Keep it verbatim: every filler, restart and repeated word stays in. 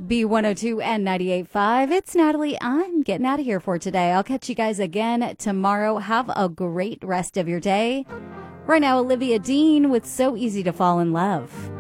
B one oh two and ninety-eight point five. It's Natalie. I'm getting out of here for today. I'll catch you guys again tomorrow. Have a great rest of your day. Right now, Olivia Dean with So Easy to Fall in Love.